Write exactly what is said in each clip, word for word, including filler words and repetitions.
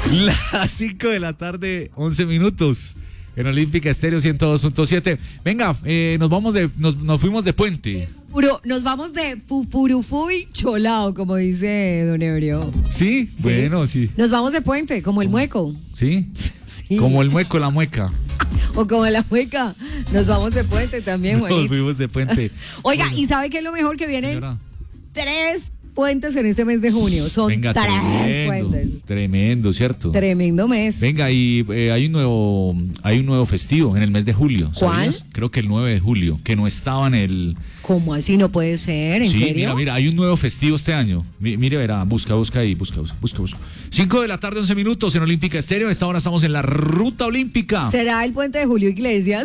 Las cinco de la tarde, once minutos. En Olímpica Estéreo ciento dos punto siete. Venga, eh, nos vamos de, nos, nos fuimos de puente. Puro, nos vamos de fufurufú y cholao, como dice Don Ebrio. ¿Sí? Sí. Bueno, sí. Nos vamos de puente, como el mueco. ¿Sí? Sí. Como el mueco, la mueca. O como la mueca. Nos vamos de puente también, Nos Juanito. fuimos de puente. Oiga, Bueno, ¿y sabe qué es lo mejor? Que vienen señora. tres puentes en este mes de junio. Son Venga, tres tremendo, puentes. tremendo, ¿cierto? Tremendo mes. Venga, y eh, hay un nuevo hay un nuevo festivo en el mes de julio. ¿Cuál? ¿Sabías? Creo que el nueve de julio, que no estaba en el... ¿Cómo así? No puede ser, ¿en sí, serio? mira, mira, hay un nuevo festivo este año. Mi- mire, verá, busca, busca ahí, busca, busca, busca, busca. cinco de la tarde, once minutos en Olímpica Estéreo. A esta hora estamos en la Ruta Olímpica. ¿Será el puente de Julio Iglesias?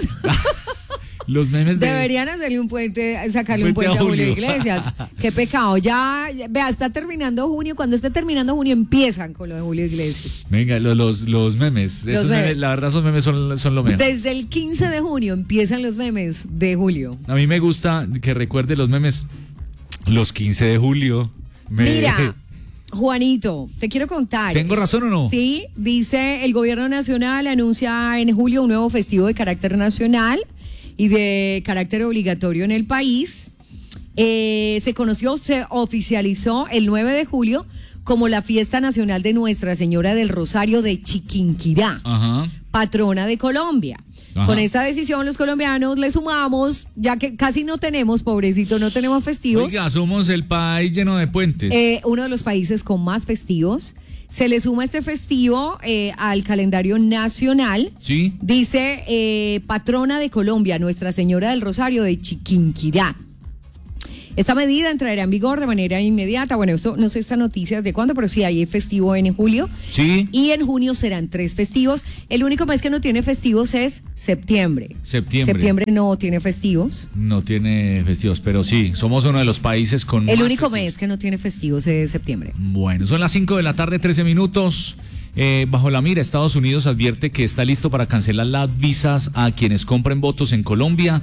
Los memes de... Deberían hacerle un puente, sacarle Un un puente puente a a Julio Julio. Iglesias. Qué pecado. Ya, ya- vea, está terminando junio. Cuando esté terminando junio empiezan con lo de Julio Iglesias. Venga, lo- los, los memes. Los Esos memes. memes, la verdad, esos memes son, son lo mejor. Desde el quince de junio empiezan los memes de Julio. A mí me gusta que recuerde los memes los quince de julio. Me- Mira, Juanito, te quiero contar. ¿Tengo razón o no? Sí, dice el gobierno nacional anuncia en julio un nuevo festivo de carácter nacional y de carácter obligatorio en el país. Eh, se conoció, se oficializó el nueve de julio como la fiesta nacional de Nuestra Señora del Rosario de Chiquinquirá, Ajá. patrona de Colombia. Ajá. Con esta decisión los colombianos le sumamos, ya que casi no tenemos, pobrecito, no tenemos festivos. Oiga, somos el país lleno de puentes. Eh, uno de los países con más festivos. Se le suma este festivo eh, al calendario nacional. Sí. Dice eh, patrona de Colombia, Nuestra Señora del Rosario de Chiquinquirá. Esta medida entrará en vigor de manera inmediata. Bueno, esto no sé esta noticia de cuándo, pero sí hay festivo en julio. Sí. Y en junio serán tres festivos. El único mes que no tiene festivos es septiembre. Septiembre. Septiembre no tiene festivos. No tiene festivos, pero sí, somos uno de los países con El más único festivos. mes que no tiene festivos es septiembre. Bueno, son las cinco de la tarde, trece minutos. Eh, bajo la mira, Estados Unidos advierte que está listo para cancelar las visas a quienes compren votos en Colombia.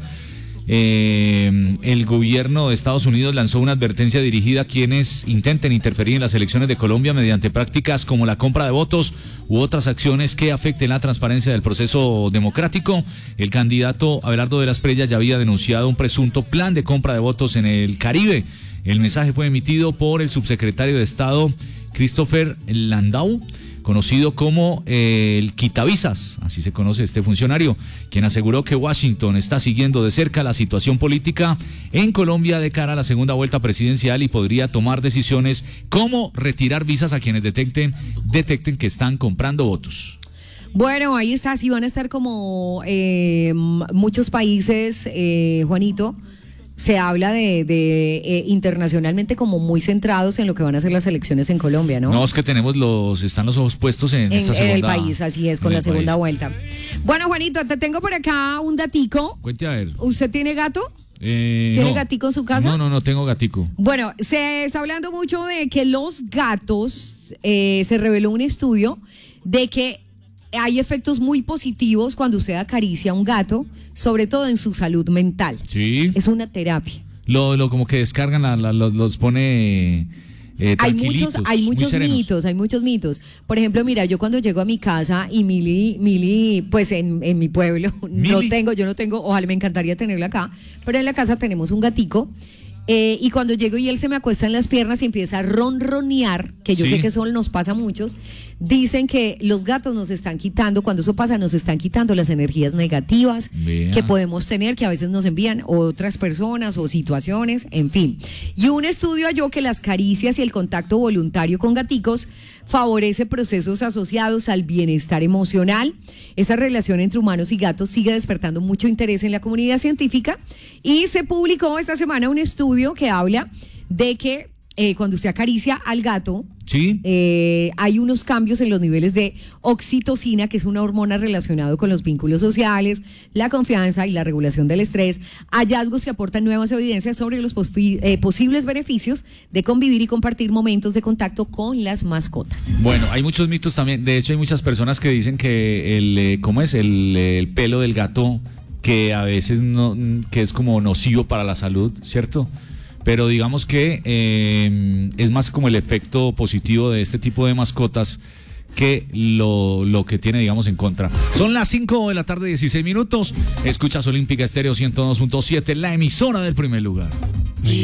Eh, el gobierno de Estados Unidos lanzó una advertencia dirigida a quienes intenten interferir en las elecciones de Colombia mediante prácticas como la compra de votos u otras acciones que afecten la transparencia del proceso democrático. El candidato Abelardo de la Espriella ya había denunciado un presunto plan de compra de votos en el Caribe. El mensaje fue emitido por el subsecretario de Estado Christopher Landau, conocido como eh, el quitavisas, así se conoce este funcionario, quien aseguró que Washington está siguiendo de cerca la situación política en Colombia de cara a la segunda vuelta presidencial y podría tomar decisiones como retirar visas a quienes detecten, detecten que están comprando votos. Bueno, ahí está, sí van a estar como eh, m- muchos países, eh, Juanito. Se habla de, de eh, internacionalmente como muy centrados en lo que van a ser las elecciones en Colombia, ¿no? No, es que tenemos los, están los ojos puestos en, en, esta en segunda, el país, así es, con en la el segunda país. vuelta. Bueno, Juanito, te tengo por acá un datico. Cuente a ver. ¿Usted tiene gato? Eh, ¿Tiene no. gatico en su casa? No, no, no tengo gatico. Bueno, se está hablando mucho de que los gatos, eh, se reveló un estudio de que hay efectos muy positivos cuando usted acaricia a un gato, sobre todo en su salud mental. Sí. Es una terapia. Lo, lo como que descargan, la, la- los, los pone eh, Hay tranquilitos, muchos, hay muy muchos serenos. mitos, hay muchos mitos. Por ejemplo, mira, yo cuando llego a mi casa y Mili, Mili, pues en, en mi pueblo, no Mili. tengo, yo no tengo, ojalá me encantaría tenerla acá, pero en la casa tenemos un gatico. Eh, y cuando llego y él se me acuesta en las piernas y empieza a ronronear, que yo Sí. sé que eso nos pasa a muchos, dicen que los gatos nos están quitando, cuando eso pasa, nos están quitando las energías negativas Vea. que podemos tener, que a veces nos envían otras personas o situaciones, en fin. Y un estudio halló que las caricias y el contacto voluntario con gaticos favorece procesos asociados al bienestar emocional. Esa relación entre humanos y gatos sigue despertando mucho interés en la comunidad científica y se publicó esta semana un estudio que habla de que eh, cuando usted acaricia al gato, Sí. eh, hay unos cambios en los niveles de oxitocina, que es una hormona relacionada con los vínculos sociales, la confianza y la regulación del estrés, hallazgos que aportan nuevas evidencias sobre los posi- eh, posibles beneficios de convivir y compartir momentos de contacto con las mascotas. Bueno, hay muchos mitos también. De hecho, hay muchas personas que dicen que el, eh, ¿cómo es? El, eh, el pelo del gato, que a veces no, que es como nocivo para la salud, ¿cierto? Pero digamos que eh, es más como el efecto positivo de este tipo de mascotas que lo, lo que tiene, digamos, en contra. Son las cinco de la tarde, dieciséis minutos. Escuchas Olímpica Estéreo ciento dos punto siete, la emisora del primer lugar.